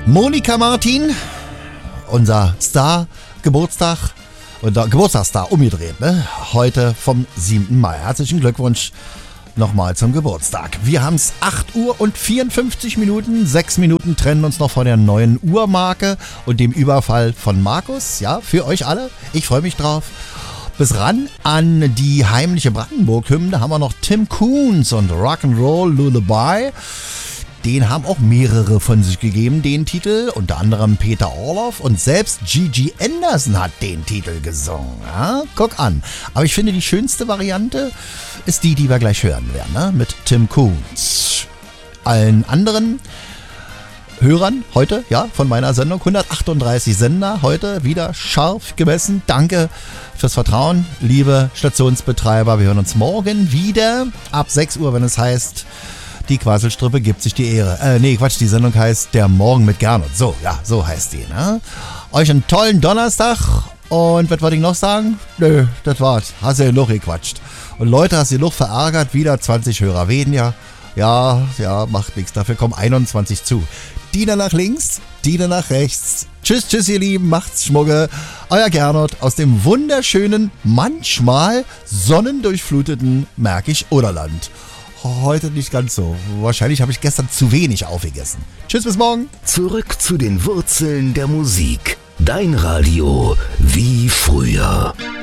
Monika Martin, unser Star, Geburtstag, unser Geburtstagsstar umgedreht, ne? Heute vom 7. Mai. Herzlichen Glückwunsch nochmal zum Geburtstag. Wir haben es 8 Uhr und 54 Minuten. 6 Minuten trennen uns noch von der neuen Uhrmarke und dem Überfall von Markus. Ja, für euch alle. Ich freue mich drauf. Bis ran an die heimliche Brandenburg-Hymne haben wir noch Tim Koons und Rock'n'Roll Lullaby. Den haben auch mehrere von sich gegeben, den Titel. Unter anderem Peter Orloff und selbst Gigi Anderson hat den Titel gesungen. Ja, guck an. Aber ich finde, die schönste Variante ist die wir gleich hören werden, ne? Mit Tim Koons. Allen anderen Hörern heute, ja, von meiner Sendung, 138 Sender, heute wieder scharf gemessen. Danke fürs Vertrauen, liebe Stationsbetreiber. Wir hören uns morgen wieder ab 6 Uhr, wenn es heißt, die Quasselstrippe gibt sich die Ehre. Die Sendung heißt Der Morgen mit Gernot. So, ja, so heißt die, ne? Euch einen tollen Donnerstag und was wollte ich noch sagen? Nö, das war's. Hast du ja genug gequatscht. Und Leute, hast du genug verärgert, wieder 20 Hörer weniger. Ja, macht nichts. Dafür kommen 21 zu. Diener nach links, Diener nach rechts. Tschüss, ihr Lieben, macht's Schmucke. Euer Gernot aus dem wunderschönen, manchmal sonnendurchfluteten Märkisch-Oderland. Heute nicht ganz so. Wahrscheinlich habe ich gestern zu wenig aufgegessen. Tschüss, bis morgen. Zurück zu den Wurzeln der Musik. Dein Radio wie früher.